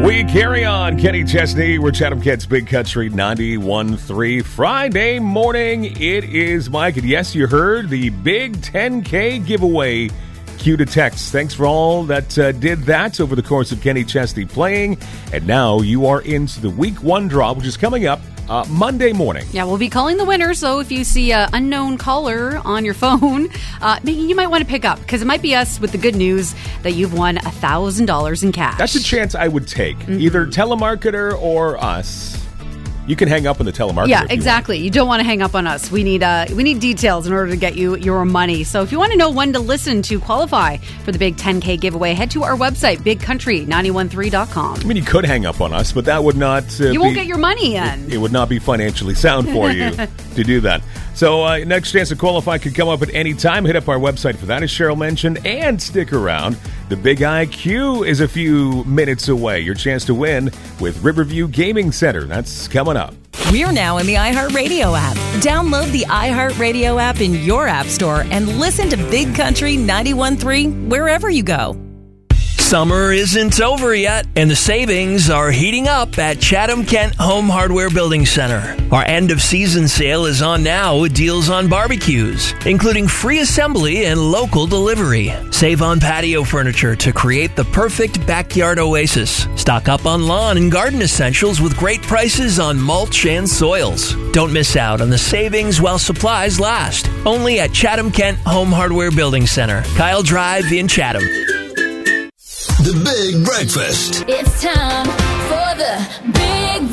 We carry on. Kenny Chesney, we're Chatham Kent's Big Country 91.3. Friday morning, it is Mike. And yes, you heard the big 10K giveaway. Cue to text. Thanks for all that did that over the course of Kenny Chesney playing. And now you are into the week one draw, which is coming up Monday morning. Yeah, we'll be calling the winner, so if you see an unknown caller on your phone, you might want to pick up, because it might be us with the good news that you've won $1,000 in cash. That's a chance I would take. Either telemarketer or us. You can hang up on the telemarketer. Yeah, exactly. You don't want to hang up on us. We need details in order to get you your money. So if you want to know when to listen to qualify for the big 10K giveaway, head to our website, bigcountry913.com. I mean, you could hang up on us, but that would not You won't get your money in. It would not be financially sound for you to do that. So next chance to qualify could come up at any time. Hit up our website for that, as Cheryl mentioned, and stick around. The Big IQ is a few minutes away. Your chance to win with Riverview Gaming Center. That's coming up. We're now in the iHeartRadio app. Download the iHeartRadio app in your app store and listen to Big Country 91.3 wherever you go. Summer isn't over yet, and the savings are heating up at Chatham Kent Home Hardware Building Center. Our end-of-season sale is on now with deals on barbecues, including free assembly and local delivery. Save on patio furniture to create the perfect backyard oasis. Stock up on lawn and garden essentials with great prices on mulch and soils. Don't miss out on the savings while supplies last. Only at Chatham Kent Home Hardware Building Center, Kyle Drive in Chatham. The Big Breakfast. It's time for the Big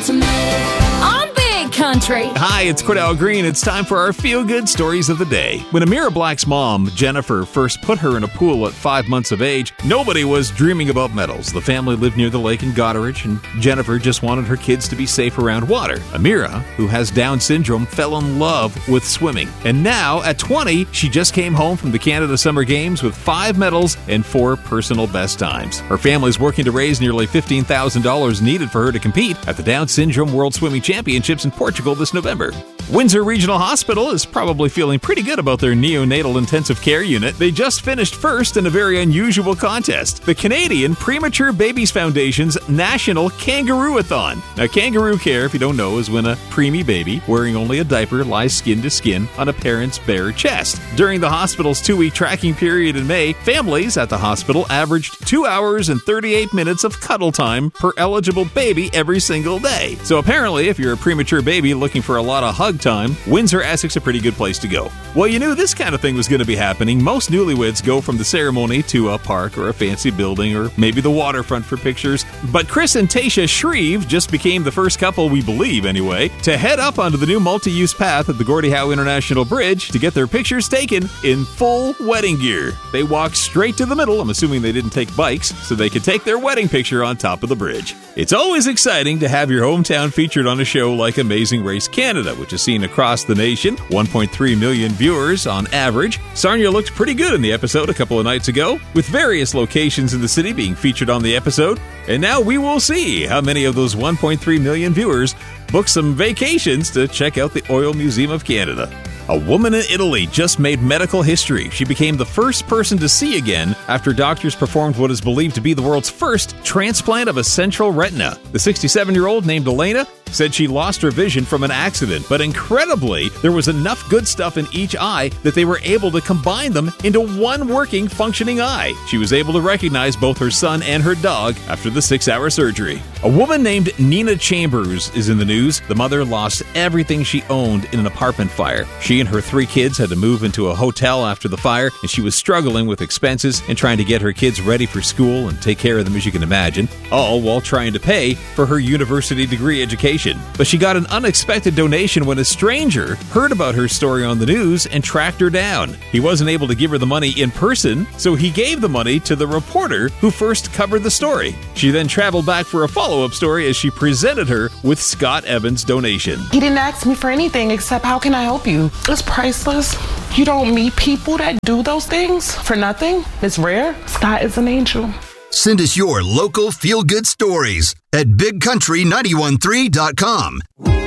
Vitamin on Big Country. Hi, it's Cordell Green. It's time for our feel-good stories of the day. When Amira Black's mom, Jennifer, first put her in a pool at 5 months of age, nobody was dreaming about medals. The family lived near the lake in Goderich, and Jennifer just wanted her kids to be safe around water. Amira, who has Down syndrome, fell in love with swimming. And now, at 20, she just came home from the Canada Summer Games with 5 medals and 4 personal best times. Her family's working to raise nearly $15,000 needed for her to compete at the Down Syndrome World Swimming Championships in Portugal this November. Windsor Regional Hospital is probably feeling pretty good about their neonatal intensive care unit. They just finished first in a very unusual contest, the Canadian Premature Babies Foundation's National Kangaroo-a-thon. Now, kangaroo care, if you don't know, is when a preemie baby, wearing only a diaper, lies skin to skin on a parent's bare chest. During the hospital's 2-week tracking period in May, families at the hospital averaged 2 hours and 38 minutes of cuddle time per eligible baby every single day. So apparently, if you're a premature baby looking for a lot of hug time, Windsor, Essex, a pretty good place to go. Well, you knew this kind of thing was going to be happening. Most newlyweds go from the ceremony to a park or a fancy building or maybe the waterfront for pictures. But Chris and Tasha Shreve just became the first couple, we believe anyway, to head up onto the new multi-use path at the Gordie Howe International Bridge to get their pictures taken in full wedding gear. They walked straight to the middle. I'm assuming they didn't take bikes, so they could take their wedding picture on top of the bridge. It's always exciting to have your hometown featured on a show like Amazing Race Canada, which is seen across the nation. 1.3 million viewers on average. Sarnia looked pretty good in the episode a couple of nights ago, with various locations in the city being featured on the episode. And now we will see how many of those 1.3 million viewers book some vacations to check out the Oil Museum of Canada. A woman in Italy just made medical history. She became the first person to see again after doctors performed what is believed to be the world's first transplant of a central retina. The 67-year-old, named Elena, said she lost her vision from an accident, but incredibly, there was enough good stuff in each eye that they were able to combine them into one working, functioning eye. She was able to recognize both her son and her dog after the 6-hour surgery. A woman named Nina Chambers is in the news. The mother lost everything she owned in an apartment fire. She and her 3 kids had to move into a hotel after the fire, and she was struggling with expenses and trying to get her kids ready for school and take care of them, as you can imagine, all while trying to pay for her university degree education. But she got an unexpected donation when a stranger heard about her story on the news and tracked her down. He wasn't able to give her the money in person, so he gave the money to the reporter who first covered the story. She then traveled back for a follow-up story as she presented her with Scott Evans' donation. He didn't ask me for anything except, how can I help you? It's priceless. You don't meet people that do those things for nothing. It's rare. Scott is an angel. Send us your local feel-good stories at bigcountry913.com.